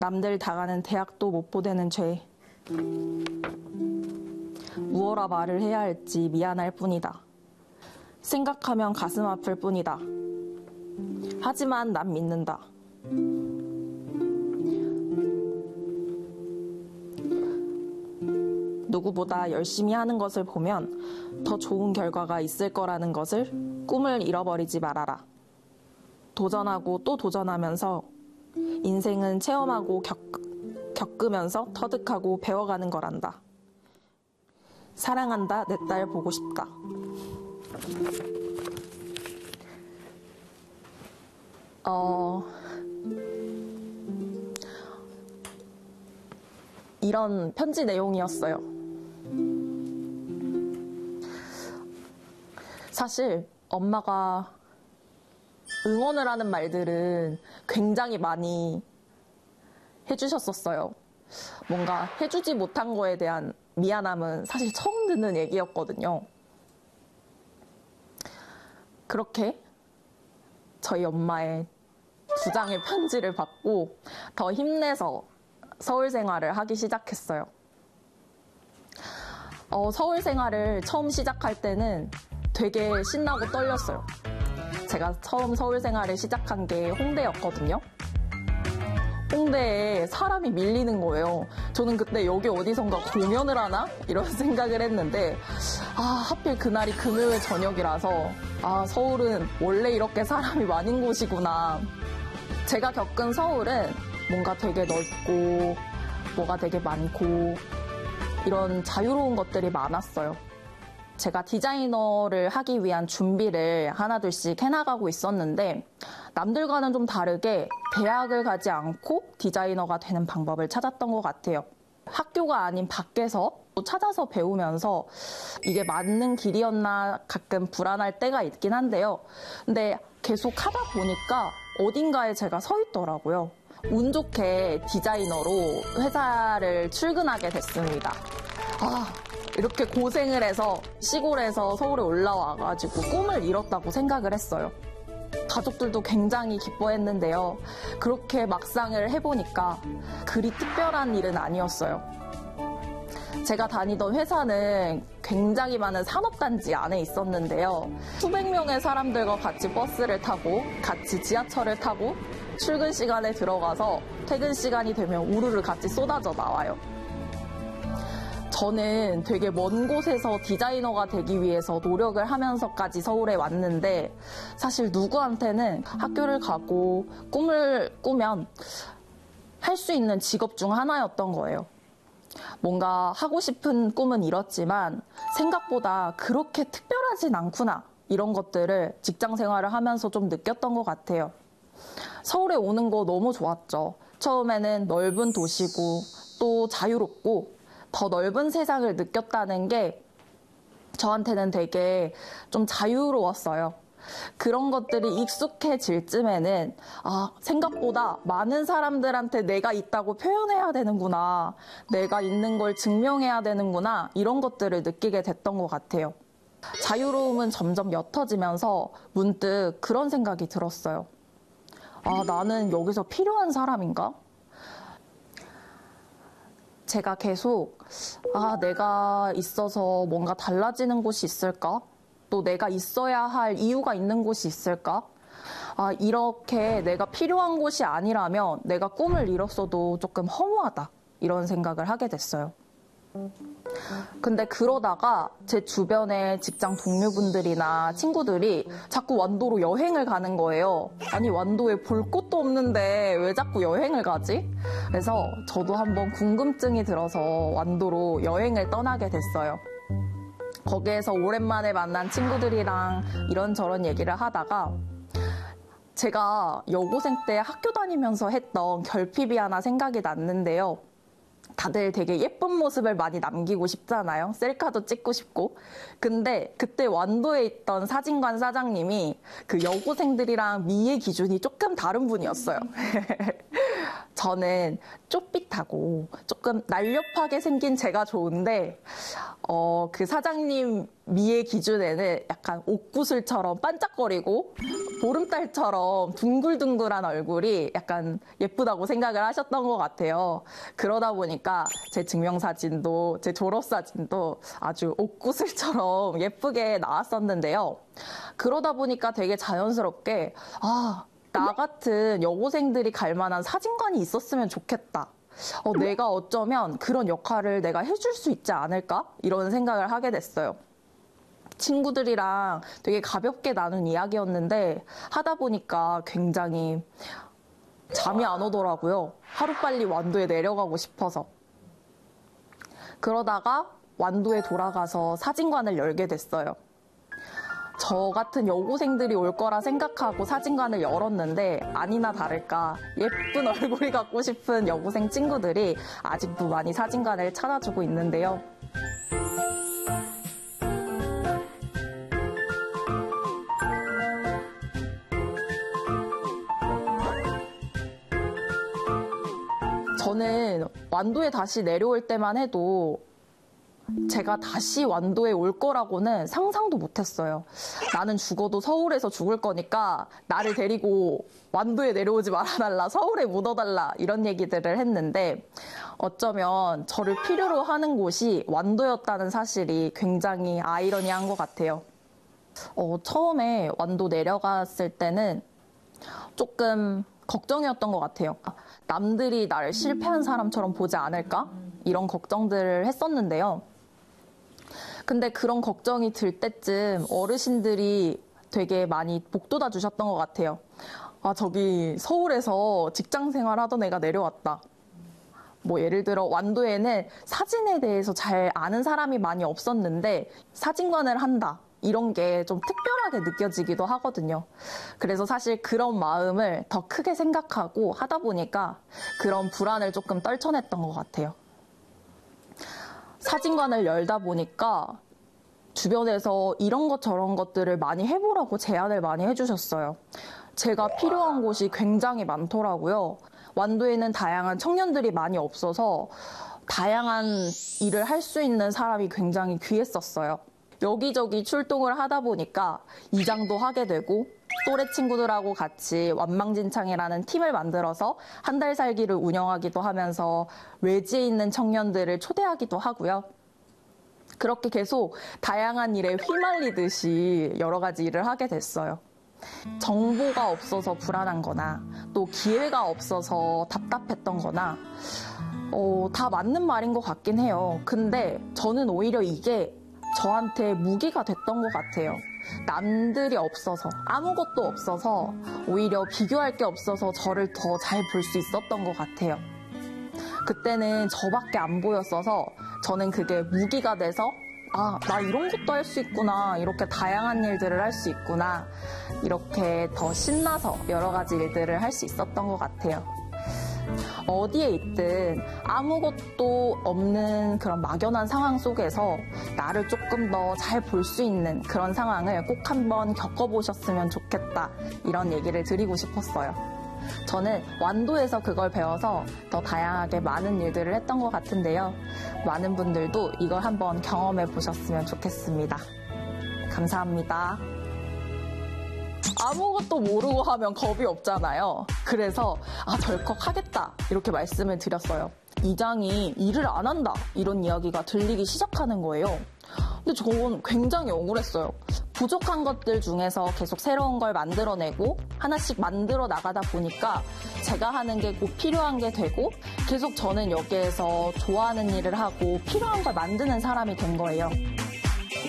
남들 다 가는 대학도 못 보대는 죄. 무어라 말을 해야 할지 미안할 뿐이다. 생각하면 가슴 아플 뿐이다. 하지만 난 믿는다. 누구보다 열심히 하는 것을 보면 더 좋은 결과가 있을 거라는 것을 꿈을 잃어버리지 말아라. 도전하고 또 도전하면서 인생은 체험하고 겪으면서 터득하고 배워가는 거란다. 사랑한다, 내 딸 보고 싶다. 이런 편지 내용이었어요. 사실 엄마가 응원을 하는 말들은 굉장히 많이 해주셨었어요. 뭔가 해주지 못한 거에 대한 미안함은 사실 처음 듣는 얘기였거든요. 그렇게 저희 엄마의 2장의 편지를 받고 더 힘내서 서울 생활을 하기 시작했어요. 서울 생활을 처음 시작할 때는 되게 신나고 떨렸어요. 제가 처음 서울 생활을 시작한 게 홍대였거든요. 홍대에 사람이 밀리는 거예요. 저는 그때 여기 어디선가 공연을 하나? 이런 생각을 했는데 하필 그날이 금요일 저녁이라서 서울은 원래 이렇게 사람이 많은 곳이구나. 제가 겪은 서울은 뭔가 되게 넓고 뭐가 되게 많고 이런 자유로운 것들이 많았어요. 제가 디자이너를 하기 위한 준비를 하나둘씩 해나가고 있었는데 남들과는 좀 다르게 대학을 가지 않고 디자이너가 되는 방법을 찾았던 것 같아요. 학교가 아닌 밖에서 찾아서 배우면서 이게 맞는 길이었나 가끔 불안할 때가 있긴 한데요. 근데 계속 하다 보니까 어딘가에 제가 서 있더라고요. 운 좋게 디자이너로 회사를 출근하게 됐습니다. 이렇게 고생을 해서 시골에서 서울에 올라와가지고 꿈을 이뤘다고 생각을 했어요. 가족들도 굉장히 기뻐했는데요. 그렇게 막상을 해보니까 그리 특별한 일은 아니었어요. 제가 다니던 회사는 굉장히 많은 산업단지 안에 있었는데요. 수백 명의 사람들과 같이 버스를 타고 같이 지하철을 타고 출근 시간에 들어가서 퇴근 시간이 되면 우르르 같이 쏟아져 나와요. 저는 되게 먼 곳에서 디자이너가 되기 위해서 노력을 하면서까지 서울에 왔는데 사실 누구한테는 학교를 가고 꿈을 꾸면 할 수 있는 직업 중 하나였던 거예요. 뭔가 하고 싶은 꿈은 이렇지만 생각보다 그렇게 특별하진 않구나. 이런 것들을 직장 생활을 하면서 좀 느꼈던 것 같아요. 서울에 오는 거 너무 좋았죠. 처음에는 넓은 도시고 또 자유롭고 더 넓은 세상을 느꼈다는 게 저한테는 되게 좀 자유로웠어요. 그런 것들이 익숙해질 쯤에는 생각보다 많은 사람들한테 내가 있다고 표현해야 되는구나. 내가 있는 걸 증명해야 되는구나. 이런 것들을 느끼게 됐던 것 같아요. 자유로움은 점점 옅어지면서 문득 그런 생각이 들었어요. 나는 여기서 필요한 사람인가? 제가 계속 내가 있어서 뭔가 달라지는 곳이 있을까? 또 내가 있어야 할 이유가 있는 곳이 있을까? 이렇게 내가 필요한 곳이 아니라면 내가 꿈을 이뤘어도 조금 허무하다. 이런 생각을 하게 됐어요. 근데 그러다가 제 주변의 직장 동료분들이나 친구들이 자꾸 완도로 여행을 가는 거예요. 아니, 완도에 볼 곳도 없는데 왜 자꾸 여행을 가지? 그래서 저도 한번 궁금증이 들어서 완도로 여행을 떠나게 됐어요. 거기에서 오랜만에 만난 친구들이랑 이런저런 얘기를 하다가 제가 여고생 때 학교 다니면서 했던 결핍이 하나 생각이 났는데요. 다들 되게 예쁜 모습을 많이 남기고 싶잖아요. 셀카도 찍고 싶고. 근데 그때 완도에 있던 사진관 사장님이 그 여고생들이랑 미의 기준이 조금 다른 분이었어요. 저는 쪼삣하고 조금 날렵하게 생긴 제가 좋은데 그 사장님 미의 기준에는 약간 옥구슬처럼 반짝거리고 보름달처럼 둥글둥글한 얼굴이 약간 예쁘다고 생각을 하셨던 것 같아요. 그러다 보니까 제 증명사진도 제 졸업사진도 아주 옥구슬처럼 예쁘게 나왔었는데요. 그러다 보니까 되게 자연스럽게 나 같은 여고생들이 갈 만한 사진관이 있었으면 좋겠다. 내가 어쩌면 그런 역할을 내가 해줄 수 있지 않을까? 이런 생각을 하게 됐어요. 친구들이랑 되게 가볍게 나눈 이야기였는데 하다 보니까 굉장히 잠이 안 오더라고요. 하루빨리 완도에 내려가고 싶어서. 그러다가 완도에 돌아가서 사진관을 열게 됐어요. 저 같은 여고생들이 올 거라 생각하고 사진관을 열었는데 아니나 다를까 예쁜 얼굴이 갖고 싶은 여고생 친구들이 아직도 많이 사진관을 찾아주고 있는데요. 저는 완도에 다시 내려올 때만 해도 제가 다시 완도에 올 거라고는 상상도 못했어요. 나는 죽어도 서울에서 죽을 거니까 나를 데리고 완도에 내려오지 말아달라, 서울에 묻어달라 이런 얘기들을 했는데 어쩌면 저를 필요로 하는 곳이 완도였다는 사실이 굉장히 아이러니한 것 같아요. 처음에 완도 내려갔을 때는 조금 걱정이었던 것 같아요. 남들이 나를 실패한 사람처럼 보지 않을까? 이런 걱정들을 했었는데요. 근데 그런 걱정이 들 때쯤 어르신들이 되게 많이 복돋아 주셨던 것 같아요. 저기 서울에서 직장 생활하던 애가 내려왔다. 예를 들어 완도에는 사진에 대해서 잘 아는 사람이 많이 없었는데 사진관을 한다. 이런 게 좀 특별하게 느껴지기도 하거든요. 그래서 사실 그런 마음을 더 크게 생각하고 하다 보니까 그런 불안을 조금 떨쳐냈던 것 같아요. 사진관을 열다 보니까 주변에서 이런 것 저런 것들을 많이 해보라고 제안을 많이 해주셨어요. 제가 필요한 곳이 굉장히 많더라고요. 완도에는 다양한 청년들이 많이 없어서 다양한 일을 할 수 있는 사람이 굉장히 귀했었어요. 여기저기 출동을 하다 보니까 이장도 하게 되고 또래 친구들하고 같이 완망진창이라는 팀을 만들어서 한 달 살기를 운영하기도 하면서 외지에 있는 청년들을 초대하기도 하고요. 그렇게 계속 다양한 일에 휘말리듯이 여러 가지 일을 하게 됐어요. 정보가 없어서 불안한 거나 또 기회가 없어서 답답했던 거나 다 맞는 말인 것 같긴 해요. 근데 저는 오히려 이게 저한테 무기가 됐던 것 같아요. 남들이 없어서 아무것도 없어서 오히려 비교할 게 없어서 저를 더 잘 볼 수 있었던 것 같아요. 그때는 저밖에 안 보였어서 저는 그게 무기가 돼서 나 이런 것도 할 수 있구나, 이렇게 다양한 일들을 할 수 있구나, 이렇게 더 신나서 여러 가지 일들을 할 수 있었던 것 같아요. 어디에 있든 아무것도 없는 그런 막연한 상황 속에서 나를 조금 더 잘 볼 수 있는 그런 상황을 꼭 한번 겪어보셨으면 좋겠다, 이런 얘기를 드리고 싶었어요. 저는 완도에서 그걸 배워서 더 다양하게 많은 일들을 했던 것 같은데요. 많은 분들도 이걸 한번 경험해 보셨으면 좋겠습니다. 감사합니다. 아무것도 모르고 하면 겁이 없잖아요. 그래서 덜컥 하겠다 이렇게 말씀을 드렸어요. 이장이 일을 안 한다 이런 이야기가 들리기 시작하는 거예요. 근데 저건 굉장히 억울했어요. 부족한 것들 중에서 계속 새로운 걸 만들어내고 하나씩 만들어 나가다 보니까 제가 하는 게 꼭 필요한 게 되고 계속 저는 여기에서 좋아하는 일을 하고 필요한 걸 만드는 사람이 된 거예요.